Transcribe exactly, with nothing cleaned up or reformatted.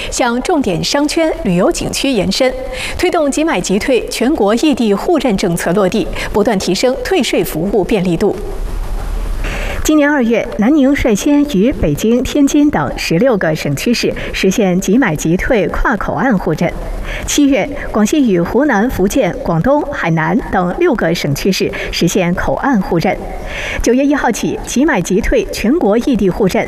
向重点商圈、旅游景区延伸，推动即买即退全国异地互认政策落地，不断提升退税服务便利度。 今年二月，南宁率先与北京、天津等十六个省区市实现即买即退跨口岸互认。七月，广西与湖南、福建、广东、海南等六个省区市实现口岸互认。九月一号起，即买即退全国异地互认